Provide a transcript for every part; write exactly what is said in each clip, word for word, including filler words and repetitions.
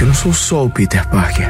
eu não sou só o Peter Parker.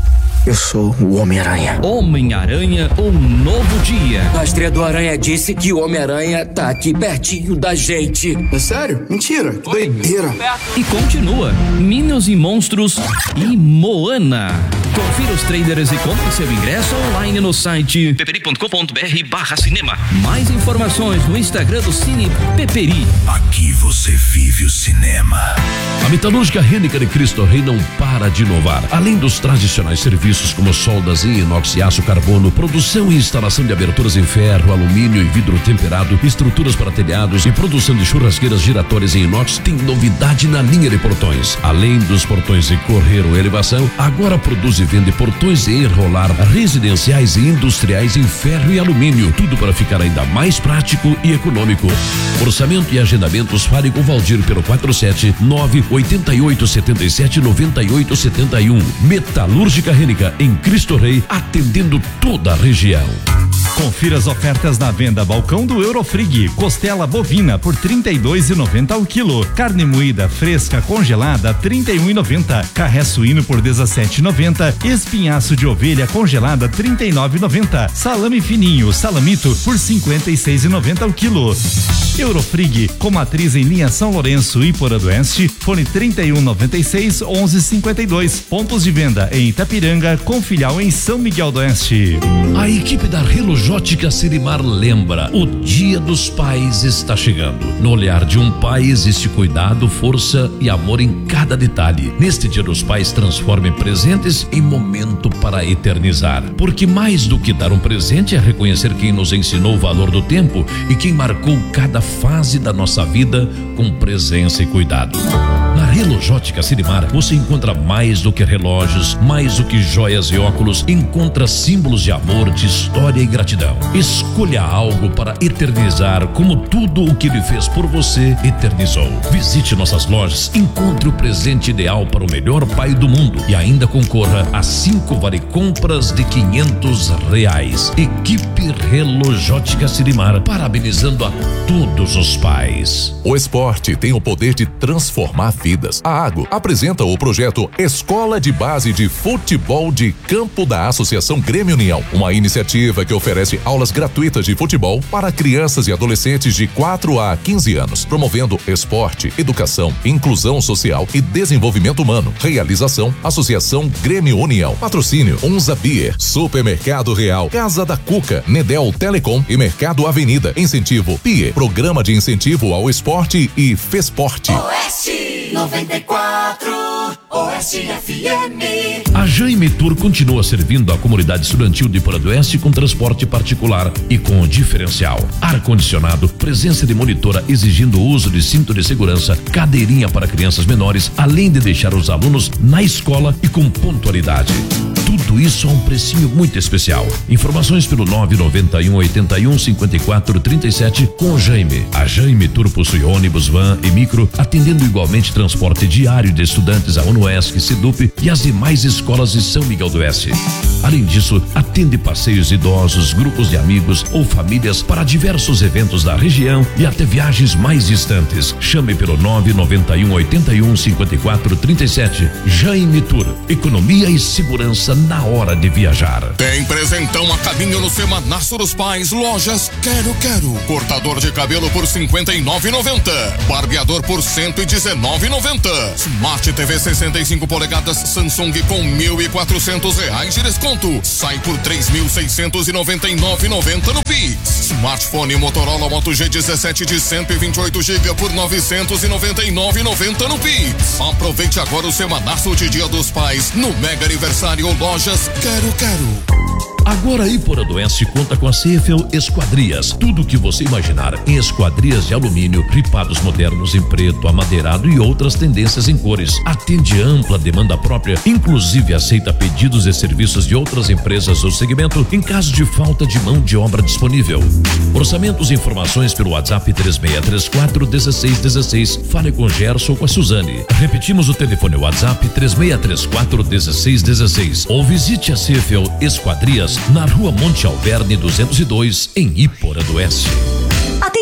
Eu sou o Homem-Aranha. Homem-Aranha, um novo dia. A estreia do Aranha disse que o Homem-Aranha tá aqui pertinho da gente. É sério? Mentira, que doideira. E continua, Minions e Monstros e Moana. Confira os trailers e compre seu ingresso online no site peperi ponto com ponto br barra cinema. Mais informações no Instagram do Cine Peperi. Aqui você vive o cinema. A metalúrgica Rennica de Cristo Rei não para de inovar. Além dos tradicionais serviços como soldas em inox e aço carbono, produção e instalação de aberturas em ferro, alumínio e vidro temperado, estruturas para telhados e produção de churrasqueiras giratórias em inox, tem novidade na linha de portões. Além dos portões de correr ou elevação, agora produz e vende portões de enrolar residenciais e industriais em ferro e alumínio, tudo para ficar ainda mais prático e econômico. Orçamento e agendamentos, fale com Valdir pelo quatro sete nove oito oito sete sete nove oito sete um. Metalúrgica Rennica em Cristo Rei, atendendo toda a região. Confira as ofertas na venda balcão do Eurofrig. Costela bovina por trinta e dois reais e noventa centavos ao quilo. Carne moída fresca congelada trinta e um reais e noventa centavos. Carré suíno por dezessete reais e noventa centavos. Espinhaço de ovelha congelada trinta e nove reais e noventa centavos. Salame fininho salamito por cinquenta e seis reais e noventa centavos ao quilo. Eurofrig, com matriz em linha São Lourenço e Porã do Oeste, fone trinta e um noventa e seis onze cinquenta e dois. Pontos de venda em Itapiranga, com filial em São Miguel do Oeste. A equipe da Relogística Sirimar lembra: o Dia dos Pais está chegando. No olhar de um pai existe cuidado, força e amor em cada detalhe. Neste Dia dos Pais, transforme presentes em momento para eternizar. Porque mais do que dar um presente é reconhecer quem nos ensinou o valor do tempo e quem marcou cada fase da nossa vida com presença e cuidado. Na Relogística Sirimar você encontra mais do que relógios, mais do que joias e óculos, encontra símbolos de amor, de história e gratidão. Escolha algo para eternizar, como tudo o que ele fez por você eternizou. Visite nossas lojas, encontre o presente ideal para o melhor pai do mundo e ainda concorra a cinco vale compras de quinhentos reais. Equipe Relogística Sirimar, parabenizando a todos os pais. O esporte tem o poder de transformar vidas. A Água apresenta o projeto Escola de Base de Futebol de Campo da Associação Grêmio União, uma iniciativa que oferece aulas gratuitas de futebol para crianças e adolescentes de quatro a quinze anos, promovendo esporte, educação, inclusão social e desenvolvimento humano. Realização: Associação Grêmio União. Patrocínio: Unza Beer, Supermercado Real, Casa da Cuca, Nedel Telecom e Mercado Avenida. Incentivo P I E, Programa de Incentivo ao Esporte e Fesporte. Oeste noventa e quatro, Oeste F M. A Jaime Tour continua servindo a comunidade estudantil de Porã do Oeste com transporte particular e com diferencial. Ar-condicionado, presença de monitora exigindo o uso de cinto de segurança, cadeirinha para crianças menores, além de deixar os alunos na escola e com pontualidade. Tudo isso a um precinho muito especial. Informações pelo nove nove um oito um cinco quatro três sete com Jaime. A Jaime Tour possui ônibus, van e micro, atendendo igualmente transporte diário de estudantes a UNOESC, SEDUP e as demais escolas de São Miguel do Oeste. Além disso, atende passeios idosos, grupos de amigos ou famílias para diversos eventos da região e até viagens mais distantes. Chame pelo nove nove um oito um cinco quatro três sete. Jaime Tour, economia e segurança na hora de viajar. Tem presentão a caminho no Semanaço dos Pais. Lojas Quero Quero. Cortador de cabelo por cinquenta e nove reais e noventa centavos. Barbeador por cento e dezenove reais e noventa centavos. Smart T V sessenta e cinco polegadas Samsung com mil e quatrocentos reais de desconto. Sai por três mil seiscentos e noventa e nove reais e noventa centavos no Pix. Smartphone Motorola Moto G dezessete de cento e vinte e oito gigas por novecentos e noventa e nove reais e noventa centavos no Pix. Aproveite agora o Semanaço de Dia dos Pais no Mega Aniversário Lojas Quero Quero. Agora aí Porã do Oeste conta com a Cefel Esquadrias. Tudo o que você imaginar em esquadrias de alumínio, ripados modernos em preto, amadeirado e outras tendências em cores. Atende ampla demanda própria, inclusive aceita pedidos e serviços de outras empresas do segmento em caso de falta de mão de obra disponível. Orçamentos e informações pelo WhatsApp três seis três quatro um seis um seis. Fale com Gerson ou com a Suzane. Repetimos o telefone WhatsApp três seis três quatro um seis um seis ou visite a Cefel Esquadrias na Rua Monte Alverne duzentos e dois, em Iporã do Oeste. Atenção!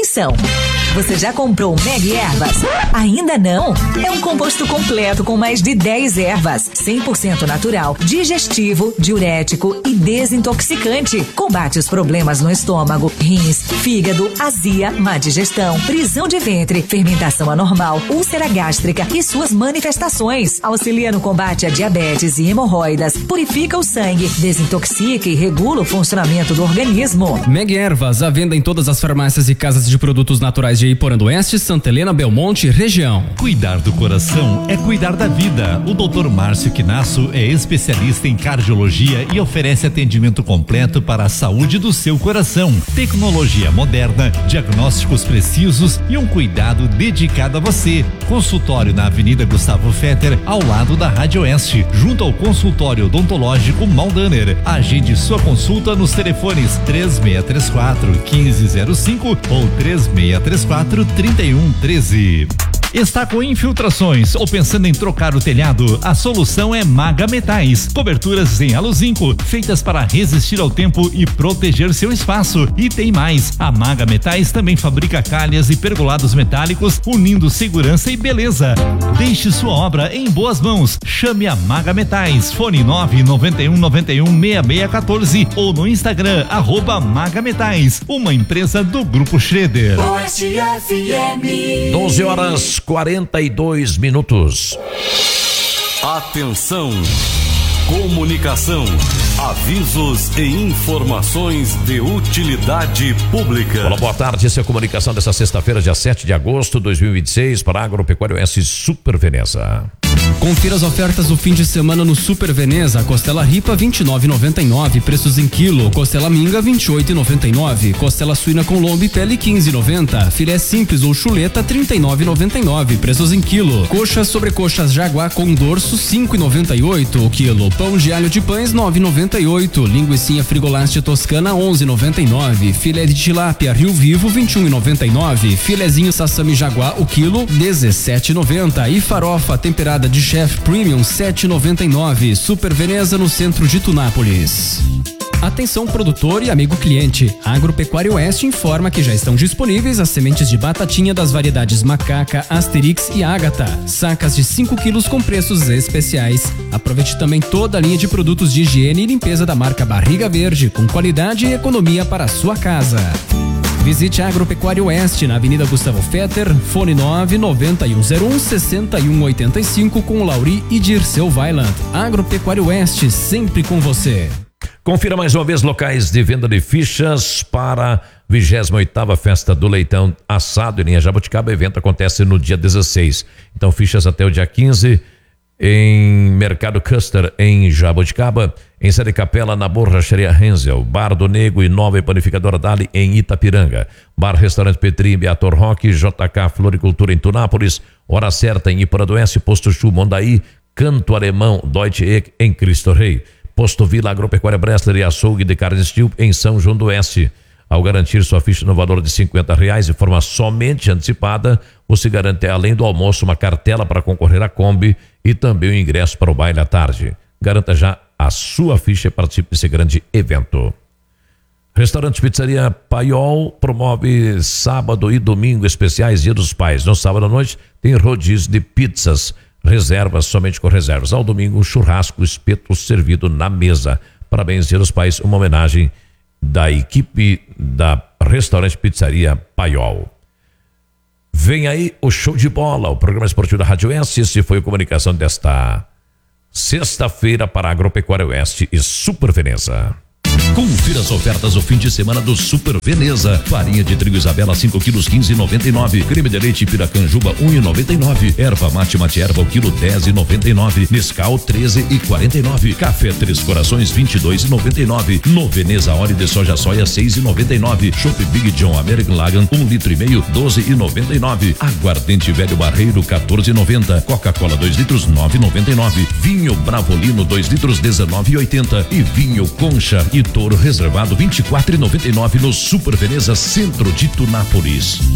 Atenção! Você já comprou Meg Ervas? Ainda não? É um composto completo com mais de dez ervas, cem por cento natural, digestivo, diurético e desintoxicante. Combate os problemas no estômago, rins, fígado, azia, má digestão, prisão de ventre, fermentação anormal, úlcera gástrica e suas manifestações. Auxilia no combate a diabetes e hemorroidas, purifica o sangue, desintoxica e regula o funcionamento do organismo. Meg Ervas, à venda em todas as farmácias e casas de produtos naturais de Iporã do Oeste, Santa Helena, Belmonte, região. Cuidar do coração é cuidar da vida. O doutor Márcio Quinasso é especialista em cardiologia e oferece atendimento completo para a saúde do seu coração. Tecnologia moderna, diagnósticos precisos e um cuidado dedicado a você. Consultório na Avenida Gustavo Fetter, ao lado da Rádio Oeste, junto ao consultório odontológico Maldaner. Agende sua consulta nos telefones três seis três quatro, um cinco zero cinco ou três seis três quatro, três um um três. Está com infiltrações ou pensando em trocar o telhado? A solução é Maga Metais. Coberturas em aluzinco, feitas para resistir ao tempo e proteger seu espaço. E tem mais, a Maga Metais também fabrica calhas e pergolados metálicos, unindo segurança e beleza. Deixe sua obra em boas mãos. Chame a Maga Metais. Fone nove nove um nove um seis seis um quatro ou no Instagram, arroba Maga Metais, uma empresa do Grupo Schroeder. O S F M. doze horas quarenta e dois minutos. Atenção! Comunicação, avisos e informações de utilidade pública. Olá, boa tarde, essa é a comunicação dessa sexta-feira, dia sete de agosto de dois mil e vinte e seis, para a Agropecuária Oeste Super Veneza. Confira as ofertas do fim de semana no Super Veneza. Costela ripa vinte e nove reais e noventa e nove, preços em quilo. Costela minga vinte e oito reais e noventa e nove. Costela suína com lombo e pele quinze reais e noventa. Filé simples ou chuleta trinta e nove reais e noventa e nove, preços em quilo. Coxas sobre coxas jaguar com dorso cinco reais e noventa e oito o quilo. Pão de alho de pães nove reais e noventa e oito. Linguicinha Frigolaste Toscana onze reais e noventa e nove. Filé de tilápia Rio Vivo vinte e um reais e noventa e nove. Filezinho Sassami Jaguar o quilo dezessete reais e noventa. E farofa temperada de Chef Premium sete reais e noventa e nove. Super Veneza no centro de Tunápolis. Atenção produtor e amigo cliente, a Agropecuária Oeste informa que já estão disponíveis as sementes de batatinha das variedades Macaca, Asterix e Ágata, sacas de cinco quilos com preços especiais. Aproveite também toda a linha de produtos de higiene e limpeza da marca Barriga Verde, com qualidade e economia para a sua casa. Visite a Agropecuária Oeste na Avenida Gustavo Fetter, fone nove nove um zero um seis um oito cinco com Lauri e Dirceu Weiland. Agropecuária Oeste, sempre com você. Confira mais uma vez locais de venda de fichas para a vigésima oitava Festa do Leitão Assado em linha Jabuticaba. O evento acontece no dia dezesseis. Então fichas até o dia quinze em Mercado Custer em Jabuticaba, em Sede Capela na Borracharia Renzel, Bar do Nego e Nova Panificadora Dali em Itapiranga, Bar Restaurante Petri em Beator Roque, J K Floricultura em Tunápolis, Hora Certa em Iporã do Oeste, Posto Chu Mondaí, Canto Alemão Deutsche Eck em Cristo Rei, Posto Vila Agropecuária Bressler e Açougue de Carne Estil em São João do Oeste. Ao garantir sua ficha no valor de cinquenta reais de forma somente antecipada, você garante além do almoço uma cartela para concorrer à Kombi e também o ingresso para o baile à tarde. Garanta já a sua ficha e participe desse grande evento. Restaurante Pizzaria Paiol promove sábado e domingo especiais Dia dos Pais. No sábado à noite tem rodízio de pizzas, reservas somente com reservas. Ao domingo, churrasco, espeto servido na mesa. Parabéns, Dia dos Pais, uma homenagem da equipe da Restaurante Pizzaria Paiol. Vem aí o Show de Bola, o programa esportivo da Rádio Oeste. Esse foi a comunicação desta sexta-feira para a Agropecuária Oeste e Super Veneza. Confira as ofertas do fim de semana do Super Veneza. Farinha de trigo Isabela cinco quilos quinze e noventa e nove. Creme de leite Piracanjuba um e noventa e nove. Erva mate mate erva o quilo dez e noventa e nove. Nescau treze e quarenta e nove. Café Três Corações vinte e dois e noventa e nove. No Veneza óleo de soja soia seis e noventa e nove. Chopp Big John American Lagan um litro e meio doze e noventa e nove. Aguardente Velho Barreiro quatorze e noventa. Coca-Cola dois litros nove e noventa e nove. Vinho Bravolino dois litros dezenove e oitenta. E vinho Concha e Toro Reservado vinte e quatro e noventa e nove no Super Veneza, centro de Tunápolis.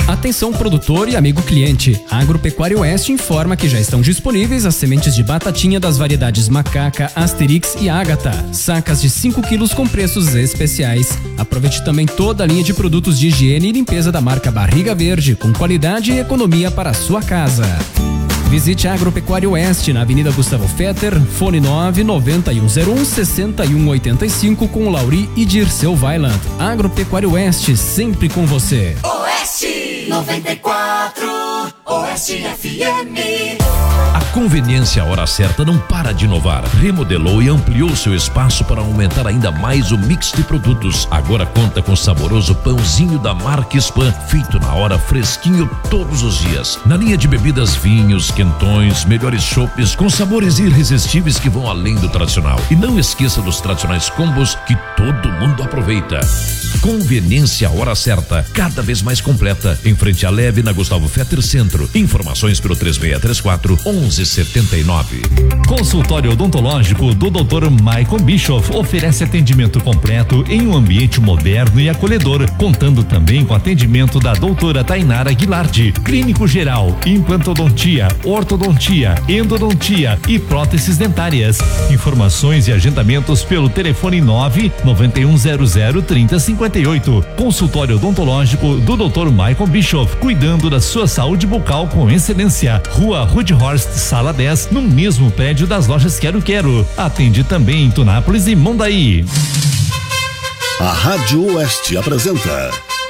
Atenção produtor e amigo cliente, a Agropecuária Oeste informa que já estão disponíveis as sementes de batatinha das variedades Macaca, Asterix e Ágata, sacas de cinco quilos com preços especiais. Aproveite também toda a linha de produtos de higiene e limpeza da marca Barriga Verde, com qualidade e economia para a sua casa. Visite a Agropecuária Oeste na Avenida Gustavo Fetter, fone nove nove um zero um seis um oito cinco com Lauri e Dirceu Weiland. Agropecuária Oeste, sempre com você. Oeste noventa e quatro, Oeste F M. A Conveniência Hora Certa não para de inovar. Remodelou e ampliou seu espaço para aumentar ainda mais o mix de produtos. Agora conta com o saboroso pãozinho da marca Spam, feito na hora, fresquinho todos os dias. Na linha de bebidas, vinhos, quentões, melhores chopes com sabores irresistíveis que vão além do tradicional. E não esqueça dos tradicionais combos que todo mundo aproveita. Conveniência Hora Certa, cada vez mais completa, em frente à Leve, na Gustavo Fetter Centro. Informações pelo três seis três quatro, um um sete nove. Consultório odontológico do doutor Michael Bischoff oferece atendimento completo em um ambiente moderno e acolhedor, contando também com atendimento da doutora Tainara Aguilardi, clínico geral, implantodontia, ortodontia, endodontia e próteses dentárias. Informações e agendamentos pelo telefone nove nove um zero zero três zero cinco oito. Consultório odontológico do doutor Michael Bischoff, cuidando da sua saúde bucal com excelência. Rua Rudhorst, sala dez, no mesmo prédio das lojas Quero Quero. Atende também em Tunápolis e Mondaí. A Rádio Oeste apresenta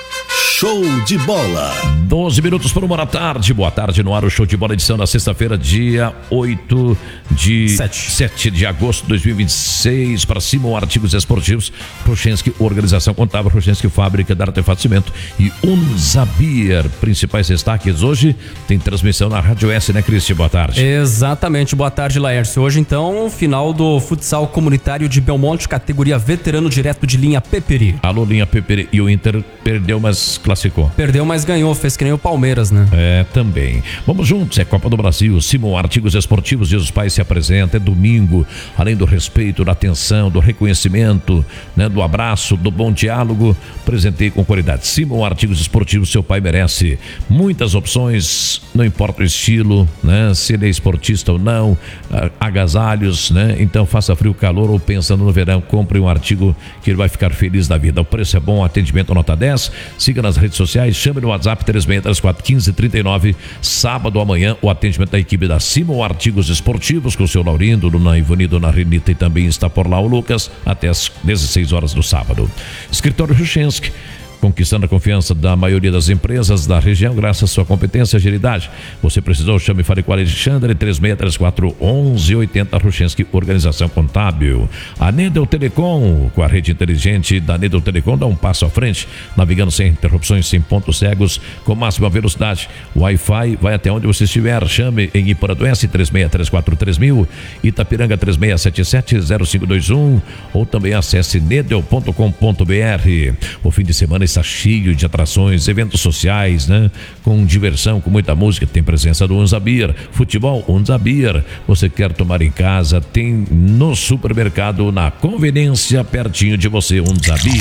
Show de Bola. doze minutos para uma da tarde. Boa tarde no ar, o Show de Bola, edição da sexta-feira, dia oito de sete de agosto de dois mil e vinte e seis. Para Simon Artigos Esportivos, Rochensky Organização Contábil, Rochensky Fábrica de Artefato Cimento e Unzabir. Principais destaques hoje, tem transmissão na Rádio S, né, Cristian? Boa tarde. Exatamente, boa tarde, Laércio. Hoje então, final do futsal comunitário de Belmonte, categoria veterano direto de linha Peperi. Alô, linha Peperi. E o Inter perdeu, mas classificou. Perdeu, mas ganhou, fez que nem o Palmeiras, né? É, também. Vamos juntos, é Copa do Brasil. Simon Artigos Esportivos, Dias dos Pais se apresenta, é domingo. Além do respeito, da atenção, do reconhecimento, né, do abraço, do bom diálogo, presentei com qualidade. Simon Artigos Esportivos, seu pai merece. Muitas opções, não importa o estilo, né, se ele é esportista ou não, agasalhos, né? Então faça frio, calor ou pensando no verão, compre um artigo que ele vai ficar feliz da vida. O preço é bom, atendimento nota dez. Siga nas redes sociais, chame no WhatsApp três seis três quatro, um cinco três nove. Sábado amanhã, o atendimento da equipe da Simon Artigos Esportivos com o seu Laurindo, Dona Ivone, Dona Renita, e também está por lá o Lucas, até as dezesseis horas do sábado. Escritório Rochensky, conquistando a confiança da maioria das empresas da região graças à sua competência e agilidade. Você precisou, chame e fale com o Alexandre, três seis três quatro, um um oito zero, Rochensky Organização Contábil. A Nedel Telecom, com a rede inteligente da Nedel Telecom, dá um passo à frente, navegando sem interrupções, sem pontos cegos, com máxima velocidade. Wi-Fi vai até onde você estiver. Chame em Iparanduense, três seis três quatro três mil, Itapiranga três seis sete sete zero cinco dois um, ou também acesse nedel ponto com ponto br. O fim de semana está cheio de atrações, eventos sociais, né? Com diversão, com muita música. Tem presença do Unzabir, futebol Unzabir. Você quer tomar em casa, tem no supermercado, na conveniência, pertinho de você, Unzabir.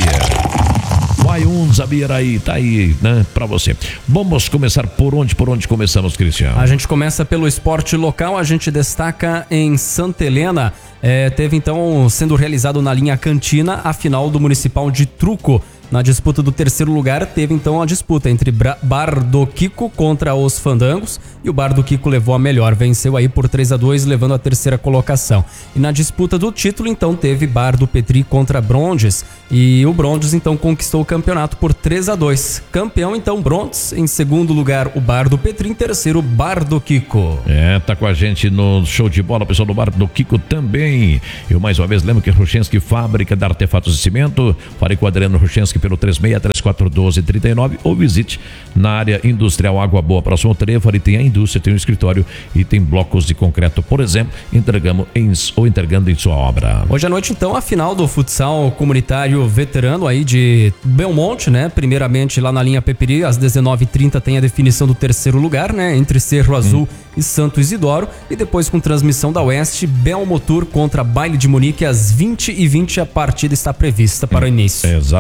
Vai Unzabir aí, tá aí, né? Pra você. Vamos começar por onde? Por onde começamos, Cristiano? A gente começa pelo esporte local, a gente destaca em Santa Helena. É, teve então sendo realizado na linha Cantina a final do Municipal de Truco. Na disputa do terceiro lugar, teve então a disputa entre Bar do Kiko contra os Fandangos, e o Bar do Kiko levou a melhor, venceu aí por três a dois, levando a terceira colocação. E na disputa do título, então, teve Bar do Petri contra Brondes, e o Brondes então conquistou o campeonato por três a dois. Campeão então Brondes, em segundo lugar o Bar do Petri, em terceiro o Bar do Kiko. É, tá com a gente no show de bola, o pessoal do Bar do Kiko também. Eu mais uma vez lembro que Rochensky Fábrica de Artefatos de Cimento, falei com o Adriano Rochensky pelo três seis três quatro um dois três nove, ou visite na área industrial Água Boa, próximo ao Trevo. Ali tem a indústria, tem um escritório e tem blocos de concreto, por exemplo, entregamos em, ou entregando em sua obra. Hoje à noite então a final do futsal comunitário veterano aí de Belmonte, né? Primeiramente lá na linha Peperi, às dezenove e trinta tem a definição do terceiro lugar, né? Entre Cerro Azul hum. e Santo Isidoro, e depois com transmissão da Oeste, Belmotur contra Baile de Munique às vinte e vinte. A partida está prevista para o início. Exatamente,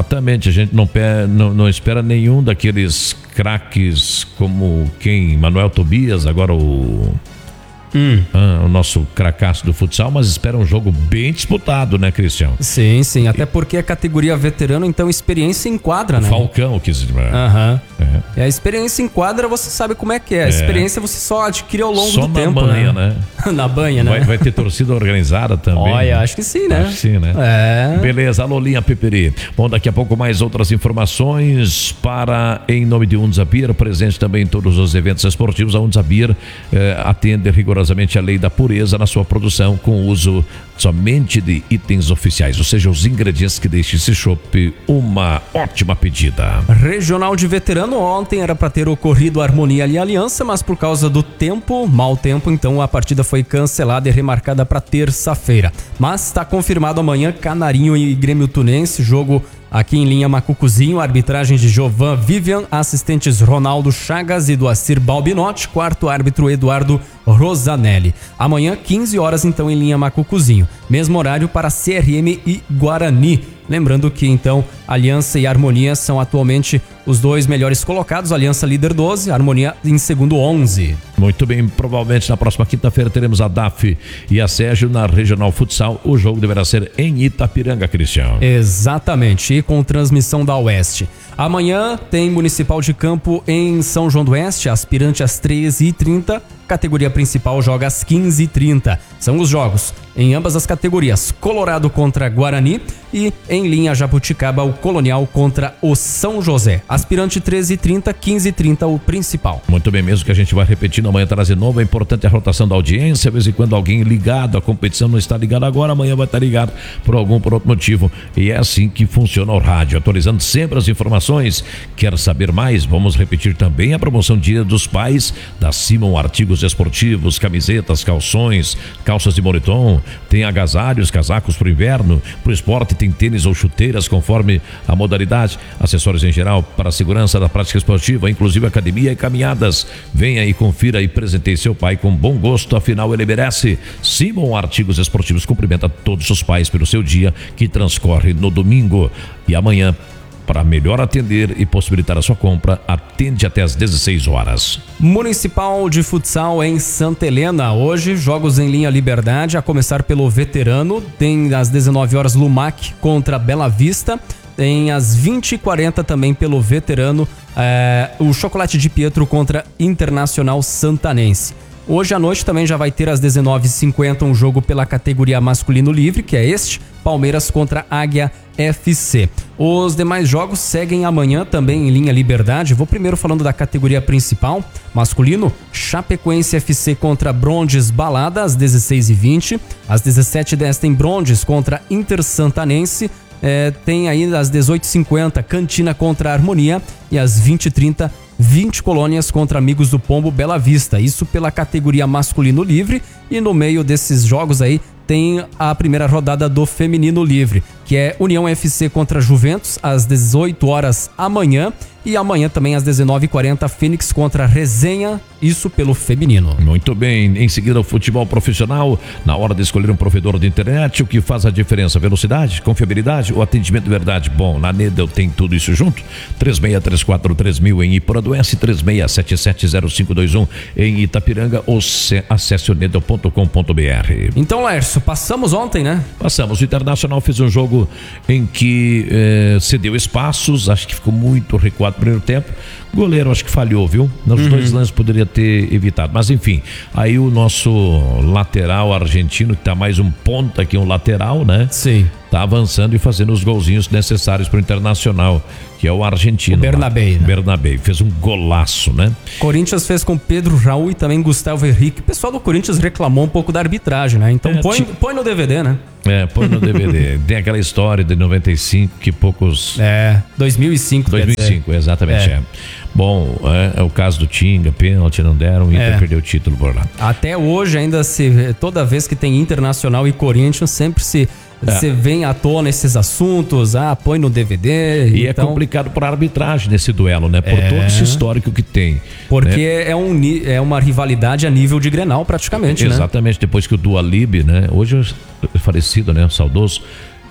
a gente não, pé, não, não espera nenhum daqueles craques como quem? Manuel Tobias, agora o... Hum. Ah, o nosso cracaço do futsal, mas espera um jogo bem disputado, né, Cristian? Sim, sim, até porque a categoria veterano, então experiência enquadra, o né? Falcão, quis dizer. Aham. É. E a experiência enquadra, você sabe como é que é. A É. experiência você só adquire ao longo Só do na tempo, banha, né? né? Na banha, né? Vai, vai ter torcida organizada também. Olha, né? acho que sim, né? Acho que sim, né? É. Beleza, alô, Linha Peperi. Bom, daqui a pouco mais outras informações para, em nome de Unzabir, presente também em todos os eventos esportivos. A Unzabir eh, atende rigorosamente a lei da pureza na sua produção, com uso somente de itens oficiais, ou seja, os ingredientes que deixam esse chopp uma ótima pedida. Regional de veterano, ontem era para ter ocorrido Harmonia e Aliança, mas por causa do tempo, mau tempo, então a partida foi cancelada e remarcada para terça-feira. Mas está confirmado amanhã Canarinho e Grêmio Tunense, jogo aqui em linha Macucuzinho, arbitragem de Jovan Vivian, assistentes Ronaldo Chagas e Doacir Balbinotti, quarto árbitro Eduardo Rosanelli. Amanhã, quinze horas, então, em linha Macucuzinho. Mesmo horário para C R M e Guarani. Lembrando que, então, Aliança e Harmonia são atualmente os dois melhores colocados. Aliança líder doze, Harmonia em segundo onze. Muito bem, provavelmente na próxima quinta-feira teremos a D A F e a Sérgio na Regional Futsal. O jogo deverá ser em Itapiranga, Cristiano. Exatamente, e com transmissão da Oeste. Amanhã tem Municipal de Campo em São João do Oeste, aspirante às treze e trinta, categoria principal joga às quinze e trinta. São os jogos em ambas as categorias, Colorado contra Guarani e em linha Jabuticaba o Colonial contra o São José. Aspirante treze e trinta, quinze e trinta o principal. Muito bem, mesmo que a gente vai repetindo, amanhã traz de novo. É importante a rotação da audiência, de vez em quando alguém ligado, a competição não está ligado agora, amanhã vai estar ligado por algum, por outro motivo. E é assim que funciona o rádio, atualizando sempre as informações. Quer saber mais? Vamos repetir também a promoção Dia dos Pais da Simon Artigos Esportivos, camisetas, calções, calças de moletom, tem agasalhos, casacos para o inverno, para o esporte tem tênis ou chuteiras conforme a modalidade, acessórios em geral para a segurança da prática esportiva, inclusive academia e caminhadas. Venha e confira e presenteie seu pai com bom gosto, afinal ele merece. Simon Artigos Esportivos cumprimenta todos os pais pelo seu dia que transcorre no domingo. E amanhã, para melhor atender e possibilitar a sua compra, atende até às dezesseis horas. Municipal de Futsal em Santa Helena. Hoje, jogos em linha Liberdade, a começar pelo veterano. Tem às dezenove horas Lumac contra Bela Vista. Tem às vinte e quarenta também pelo veterano é, o Chocolate de Pietro contra Internacional Santanense. Hoje à noite também já vai ter às dezenove e cinquenta um jogo pela categoria masculino livre, que é este, Palmeiras contra Águia F C. Os demais jogos seguem amanhã também em linha Liberdade. Vou primeiro falando da categoria principal, masculino, Chapecoense F C contra Brondes Balada às dezesseis e vinte. Às dezessete e dez tem Brondes contra Inter Santanense. É, tem ainda às dezoito e cinquenta Cantina contra Harmonia e às vinte e trinta vinte Colônias contra Amigos do Pombo Bela Vista. Isso pela categoria masculino livre, e no meio desses jogos aí tem a primeira rodada do feminino livre, que é União F C contra Juventus às dezoito horas amanhã, e amanhã também às dezenove e quarenta Fênix contra Resenha, isso pelo feminino. Muito bem, em seguida o futebol profissional, na hora de escolher um provedor de internet, o que faz a diferença? Velocidade, confiabilidade, o atendimento de verdade? Bom, na Nedel tem tudo isso junto. três seis três quatro três mil em Iporã do Oeste, três seis sete sete zero cinco dois um em Itapiranga, ou acesse o nedel ponto com ponto b r. Então, Lércio, passamos ontem, né? Passamos. O Internacional fez um jogo em que eh, cedeu espaços, acho que ficou muito recuado no primeiro tempo. O goleiro acho que falhou, viu? Nos uhum. dois lances poderia ter evitado. Mas enfim, aí o nosso lateral argentino, que tá mais um ponta que um lateral, né? Sim. Tá avançando e fazendo os golzinhos necessários pro Internacional, que é o argentino. O Bernabé. Né? Bernabé. Fez um golaço, né? Corinthians fez com Pedro Raul e também Gustavo Henrique. O pessoal do Corinthians reclamou um pouco da arbitragem, né? Então é, põe, tipo... põe no D V D, né? É, põe no D V D. Tem aquela história de noventa e cinco que poucos... É, dois mil e cinco. dois mil e cinco, exatamente. É. É. Bom, é, é o caso do Tinga, pênalti não deram, o Inter é. perdeu o título por lá. Até hoje ainda se, toda vez que tem Internacional e Corinthians, sempre se... Você é. vem à tona esses assuntos, ah, põe no D V D. E então... é complicado por arbitragem nesse duelo, né? Por é. todo esse histórico que tem. Porque né? é, um, é uma rivalidade a nível de Grenal, praticamente, Exatamente, né? Depois que o Dualib, né? Hoje é falecido, né? Saudoso.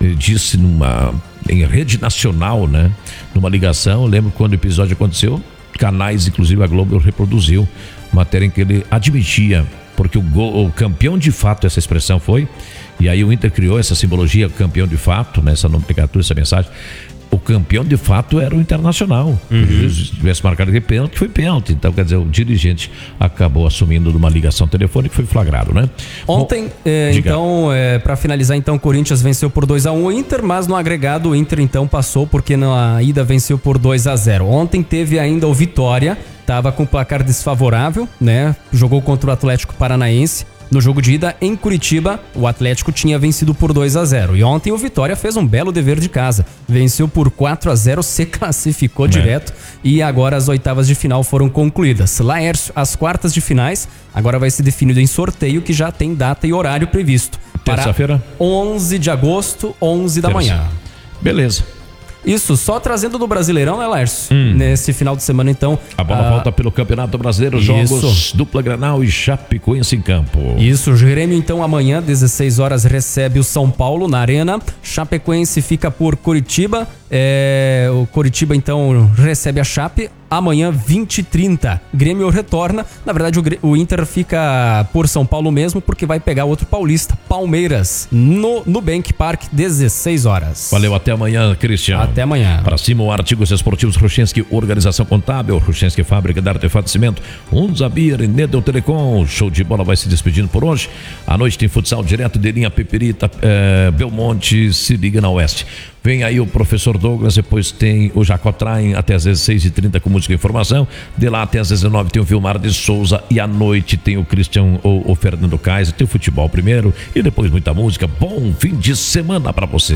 disse numa em rede nacional, né? Numa ligação, eu lembro quando o episódio aconteceu, canais, inclusive a Globo, reproduziu matéria em que ele admitia, porque o, gol, o campeão de fato, essa expressão foi, e aí o Inter criou essa simbologia, campeão de fato, né? Essa nomenclatura, essa mensagem. O campeão de fato era o Internacional. Uhum. Se tivesse marcado aquele pênalti, foi pênalti. Então, quer dizer, o dirigente acabou assumindo numa ligação telefônica, foi flagrado, né? Ontem, Bom, é, então, é, para finalizar, então, o Corinthians venceu por dois a um o Inter, mas no agregado o Inter, então, passou porque na ida venceu por dois a zero. Ontem teve ainda o Vitória, estava com placar desfavorável, né? Jogou contra o Atlético Paranaense. No jogo de ida, em Curitiba, o Atlético tinha vencido por dois a zero. E ontem o Vitória fez um belo dever de casa. Venceu por quatro a zero, se classificou é. direto. E agora as oitavas de final foram concluídas. Laércio, as quartas de finais, agora vai ser definido em sorteio, que já tem data e horário previsto. Terça-feira? onze de agosto, onze da Terça. manhã. Beleza. Isso, só trazendo do Brasileirão, né, Laércio? Hum. Nesse final de semana, então... A bola ah, volta pelo Campeonato Brasileiro, isso. jogos dupla Granal e Chapecoense em campo. Isso, o Grêmio, então, amanhã, dezesseis horas, recebe o São Paulo na Arena. Chapecoense fica por Curitiba. É, o Curitiba, então, recebe a Chape. Amanhã, vinte e trinta, Grêmio retorna. Na verdade, o, o Inter fica por São Paulo mesmo, porque vai pegar outro paulista, Palmeiras, no Nubank Park, dezesseis horas. Valeu, até amanhã, Cristiano. Até amanhã. Para cima, o Artigos Esportivos Ruchenski, Organização Contábil, Ruchenski Fábrica de Artefato de Cimento, Unzabir, Nedel Telecom. Show de bola vai se despedindo por hoje. À noite tem futsal direto de linha Peperita, é, Belmonte, se liga na Oeste. Vem aí o professor Douglas, depois tem o Jacotrain até às dezesseis e trinta com música e informação. De lá até às dezenove tem o Vilmar de Souza e à noite tem o Christian ou o Fernando Kaiser, tem o futebol primeiro e depois muita música. Bom fim de semana para você.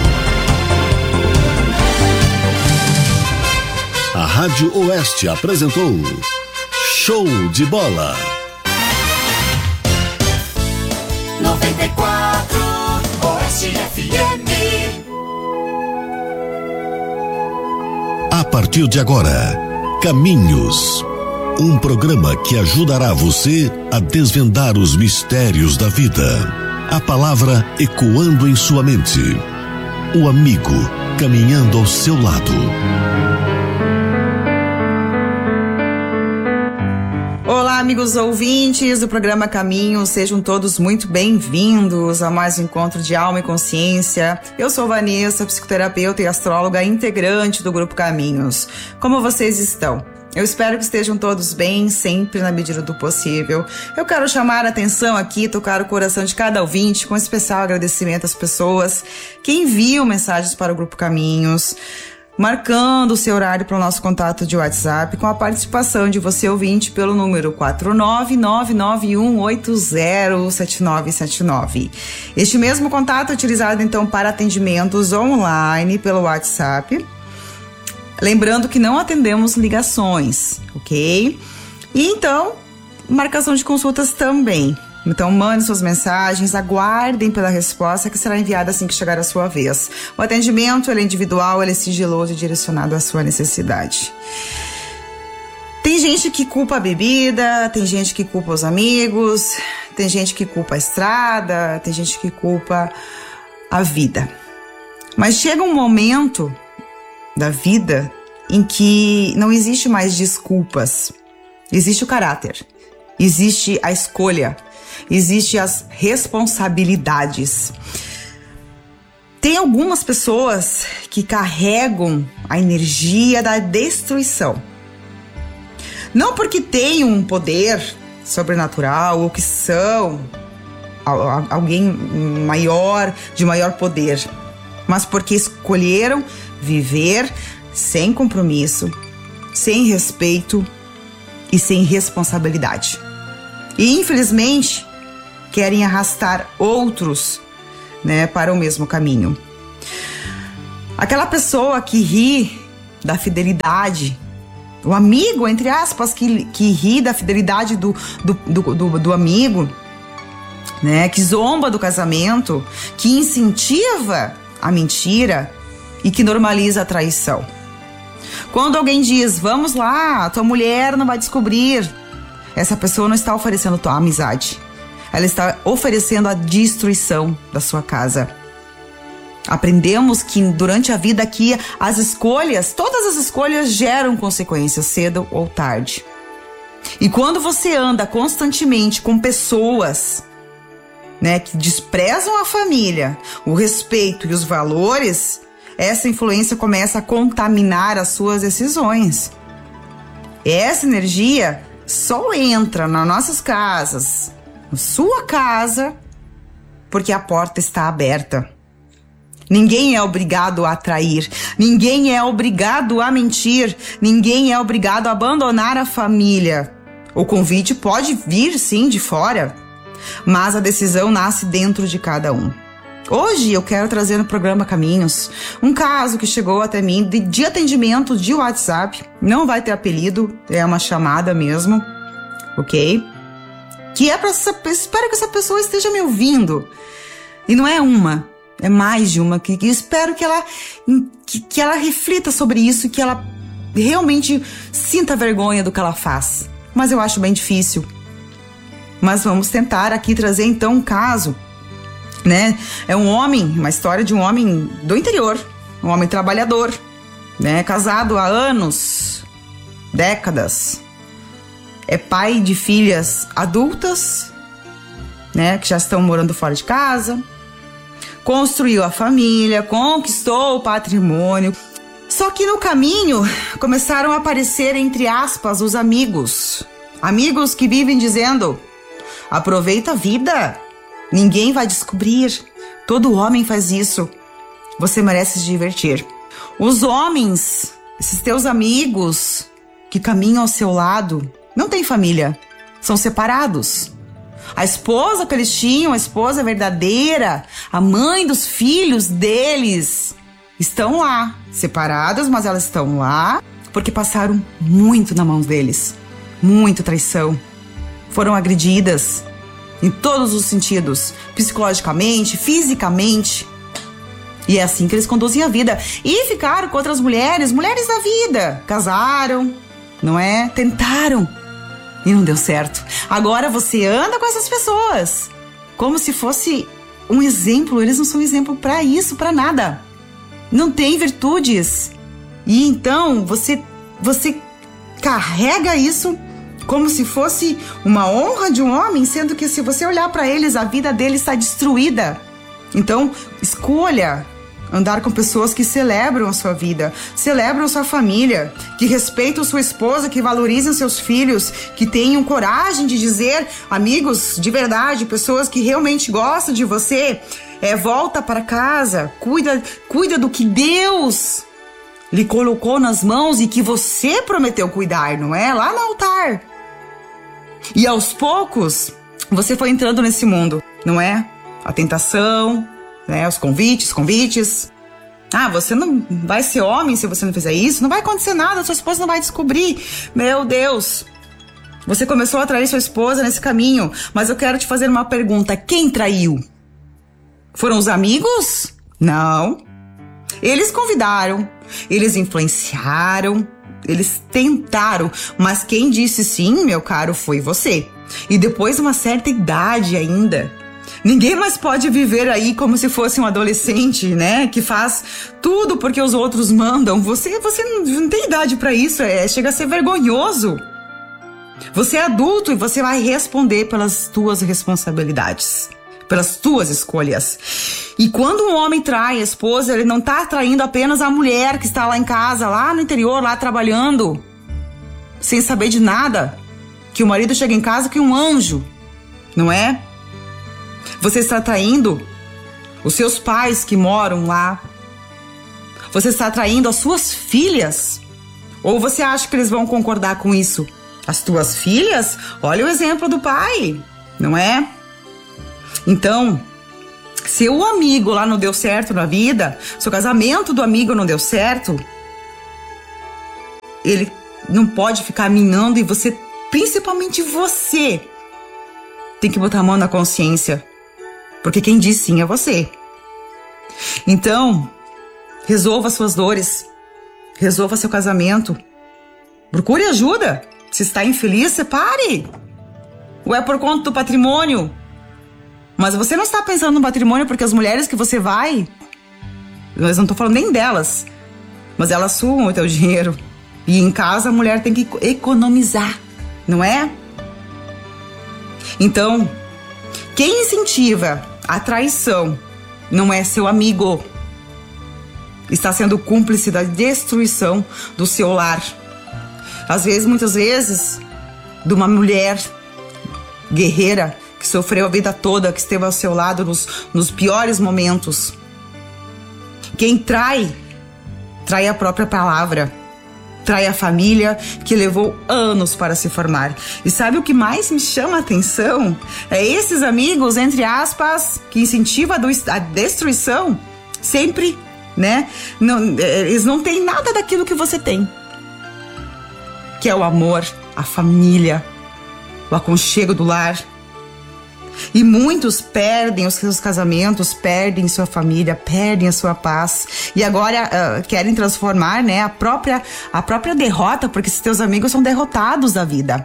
A Rádio Oeste apresentou Show de Bola. noventa e quatro Oeste F M. A partir de agora, Caminhos, um programa que ajudará você a desvendar os mistérios da vida. A palavra ecoando em sua mente. O amigo caminhando ao seu lado. Olá, amigos ouvintes do programa Caminhos, sejam todos muito bem-vindos a mais um encontro de alma e consciência. Eu sou Vanessa, psicoterapeuta e astróloga integrante do Grupo Caminhos. Como vocês estão? Eu espero que estejam todos bem, sempre na medida do possível. Eu quero chamar a atenção aqui, tocar o coração de cada ouvinte, com especial agradecimento às pessoas que enviam mensagens para o Grupo Caminhos, marcando o seu horário para o nosso contato de WhatsApp, com a participação de você, ouvinte, pelo número quatro nove nove nove um oito zero sete nove sete nove. Este mesmo contato é utilizado, então, para atendimentos online pelo WhatsApp. Lembrando que não atendemos ligações, ok? E, então, marcação de consultas também. Então, mande suas mensagens, aguardem pela resposta que será enviada assim que chegar a sua vez. O atendimento ele é individual, ele é sigiloso e direcionado à sua necessidade. Tem gente que culpa a bebida, tem gente que culpa os amigos, tem gente que culpa a estrada, tem gente que culpa a vida. Mas chega um momento da vida em que não existe mais desculpas. Existe o caráter, existe a escolha, existem as responsabilidades. Tem algumas pessoas que carregam a energia da destruição. Não porque têm um poder sobrenatural ou que são alguém maior, de maior poder, mas porque escolheram viver sem compromisso, sem respeito e sem responsabilidade. E, infelizmente, querem arrastar outros, né, para o mesmo caminho. Aquela pessoa que ri da fidelidade, o amigo, entre aspas, que, que ri da fidelidade do, do, do, do, do amigo, né, que zomba do casamento, que incentiva a mentira e que normaliza a traição. Quando alguém diz, vamos lá, tua mulher não vai descobrir, essa pessoa não está oferecendo tua amizade. Ela está oferecendo a destruição da sua casa. Aprendemos que durante a vida aqui, as escolhas, todas as escolhas geram consequências, cedo ou tarde. E quando você anda constantemente com pessoas, né, que desprezam a família, o respeito e os valores, essa influência começa a contaminar as suas decisões. Essa energia só entra nas nossas casas, na sua casa, porque a porta está aberta. Ninguém é obrigado a trair, ninguém é obrigado a mentir, ninguém é obrigado a abandonar a família. O convite pode vir, sim, de fora, mas a decisão nasce dentro de cada um. Hoje eu quero trazer no programa Caminhos um caso que chegou até mim de, de atendimento de WhatsApp. Não vai ter apelido, é uma chamada mesmo, ok? Que é para espero que essa pessoa esteja me ouvindo. E não é uma, é mais de uma. Que, que espero que ela, que, que ela reflita sobre isso e que ela realmente sinta vergonha do que ela faz. Mas eu acho bem difícil. Mas vamos tentar aqui trazer então um caso, né? É um homem, uma história de um homem do interior, um homem trabalhador, né? Casado há anos, décadas. É pai de filhas adultas, né? Que já estão morando fora de casa. Construiu a família, conquistou o patrimônio. Só que no caminho começaram a aparecer, entre aspas, os amigos. Amigos que vivem dizendo: aproveita a vida, ninguém vai descobrir. Todo homem faz isso. Você merece se divertir. Os homens, esses teus amigos que caminham ao seu lado, não têm família, são separados. A esposa que eles tinham, a esposa verdadeira, a mãe dos filhos deles, estão lá, separadas, mas elas estão lá porque passaram muito na mão deles. Muita traição. Foram agredidas em todos os sentidos, psicologicamente, fisicamente. E é assim que eles conduzem a vida. E ficaram com outras mulheres, mulheres da vida. Casaram, não é? Tentaram e não deu certo. Agora você anda com essas pessoas como se fosse um exemplo. Eles não são exemplo para isso, para nada. Não tem virtudes. E então você, você carrega isso como se fosse uma honra de um homem, sendo que se você olhar para eles, a vida deles está destruída. Então, escolha andar com pessoas que celebram a sua vida, celebram a sua família, que respeitam sua esposa, que valorizam seus filhos, que tenham coragem de dizer, amigos de verdade, pessoas que realmente gostam de você, é, volta para casa, cuida, cuida do que Deus lhe colocou nas mãos e que você prometeu cuidar, não é? Lá no altar. E aos poucos, você foi entrando nesse mundo, não é? A tentação, né? Os convites, convites. Ah, você não vai ser homem se você não fizer isso. Não vai acontecer nada, sua esposa não vai descobrir. Meu Deus. Você começou a trair sua esposa nesse caminho. Mas eu quero te fazer uma pergunta. Quem traiu? Foram os amigos? Não. Eles convidaram. Eles influenciaram. Eles tentaram, mas quem disse sim, meu caro, foi você. E depois de uma certa idade ainda. Ninguém mais pode viver aí como se fosse um adolescente, né? Que faz tudo porque os outros mandam. Você, você não, não tem idade pra isso, é, chega a ser vergonhoso. Você é adulto e você vai responder pelas tuas responsabilidades, pelas tuas escolhas. E quando um homem trai a esposa, ele não tá traindo apenas a mulher que está lá em casa, lá no interior, lá trabalhando, sem saber de nada, que o marido chega em casa que é um anjo, não é? Você está traindo os seus pais que moram lá. Você está traindo as suas filhas. Ou você acha que eles vão concordar com isso? As tuas filhas? Olha o exemplo do pai, não é? Então, seu amigo lá não deu certo na vida, seu casamento do amigo não deu certo, ele não pode ficar minando e você, principalmente você, tem que botar a mão na consciência, porque quem diz sim é você. Então, resolva suas dores, resolva seu casamento, procure ajuda. Se está infeliz, separe. Ou é por conta do patrimônio? Mas você não está pensando no patrimônio porque as mulheres que você vai Mas não tô falando nem delas. Mas elas sugam o teu dinheiro. E em casa a mulher tem que economizar, não é? Então, quem incentiva a traição não é seu amigo. Está sendo cúmplice da destruição do seu lar. Às vezes, muitas vezes, de uma mulher guerreira que sofreu a vida toda, que esteve ao seu lado nos, nos piores momentos. Quem trai, trai a própria palavra. Trai a família que levou anos para se formar. E sabe o que mais me chama a atenção? É esses amigos, entre aspas, que incentivam a destruição, sempre, né? Não, eles não têm nada daquilo que você tem. Que é o amor, a família, o aconchego do lar. E muitos perdem os seus casamentos, perdem sua família, perdem a sua paz. E agora uh, querem transformar, né, a própria, a própria derrota, porque esses teus amigos são derrotados da vida.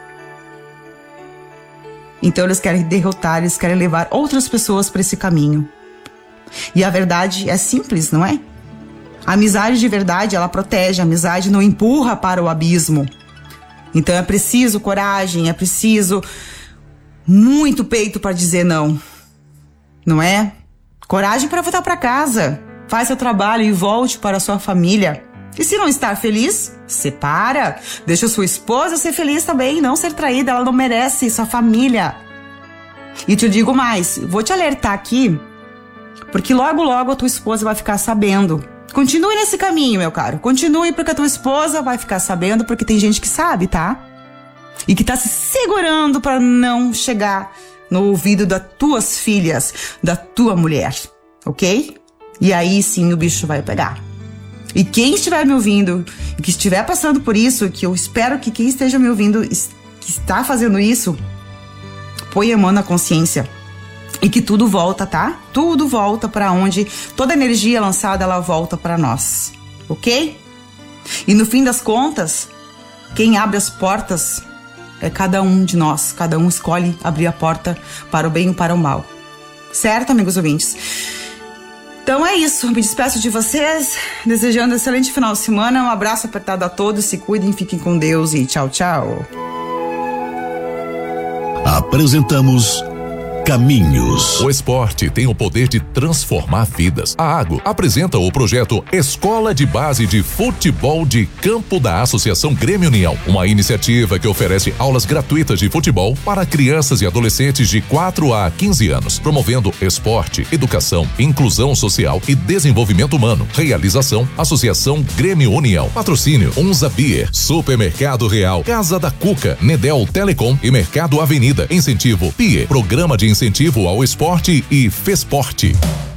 Então eles querem derrotar, eles querem levar outras pessoas para esse caminho. E a verdade é simples, não é? A amizade de verdade, ela protege, a amizade não empurra para o abismo. Então é preciso coragem, é preciso muito peito para dizer não, não é? Coragem para voltar para casa, faz seu trabalho e volte para a sua família. E se não estar feliz, separa, deixa sua esposa ser feliz também, não ser traída, ela não merece, sua família. E te digo mais, vou te alertar aqui, porque logo logo a tua esposa vai ficar sabendo. Continue nesse caminho, meu caro, continue, porque a tua esposa vai ficar sabendo, porque tem gente que sabe, tá? E que tá se segurando para não chegar no ouvido das tuas filhas, da tua mulher, ok? E aí sim o bicho vai pegar. E quem estiver me ouvindo, e que estiver passando por isso, que eu espero que quem esteja me ouvindo, que está fazendo isso, põe a mão na consciência. E que tudo volta, tá? Tudo volta para onde toda energia lançada, ela volta para nós, ok? E no fim das contas, quem abre as portas é cada um de nós. Cada um escolhe abrir a porta para o bem ou para o mal. Certo, amigos ouvintes? Então é isso. Me despeço de vocês, desejando um excelente final de semana. Um abraço apertado a todos. Se cuidem, fiquem com Deus e tchau, tchau. Apresentamos Caminhos. O esporte tem o poder de transformar vidas. A Água apresenta o projeto Escola de Base de Futebol de Campo da Associação Grêmio União, uma iniciativa que oferece aulas gratuitas de futebol para crianças e adolescentes de quatro a quinze anos, promovendo esporte, educação, inclusão social e desenvolvimento humano. Realização: Associação Grêmio União. Patrocínio: Unza Beer, Supermercado Real, Casa da Cuca, Nedel Telecom e Mercado Avenida. Incentivo: P I E, Programa de Incentivo ao Esporte e Fesporte.